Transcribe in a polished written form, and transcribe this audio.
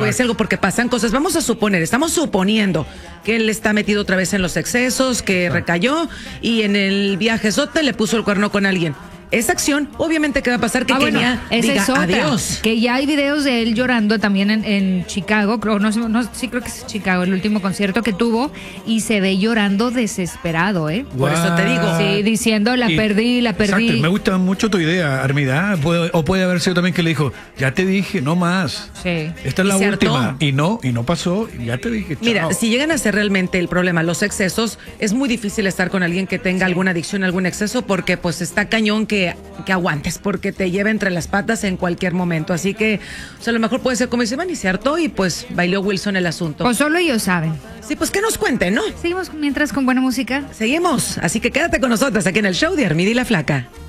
voy a decir algo porque pasan cosas. Vamos a suponer, estamos suponiendo que él está metido otra vez en los excesos, que recayó y en el viaje sote le puso el cuerno con alguien. Esa acción, obviamente, ¿qué va a pasar? Que Kenia diga adiós. Que ya hay videos de él llorando también en Chicago, sí creo que es Chicago, el último concierto que tuvo, y se ve llorando desesperado, ¿eh? Por eso te digo. Sí, diciendo, la perdí. Exacto, me gusta mucho tu idea, Armida. O puede haber sido también que le dijo, ya te dije, no más. Sí. Esta es la última. hartó. Y no pasó, ya te dije, chao. Mira, si llegan a ser realmente el problema los excesos, es muy difícil estar con alguien que tenga alguna adicción, algún exceso, porque pues está cañón que aguantes, porque te lleva entre las patas en cualquier momento. Así que, o sea, a lo mejor puede ser como dice Iván, y se hartó y pues bailó Wilson el asunto. Pues solo ellos saben. Sí, pues que nos cuenten, ¿no? Seguimos mientras con buena música. Seguimos, así que quédate con nosotras aquí en el show de Armida y la Flaca.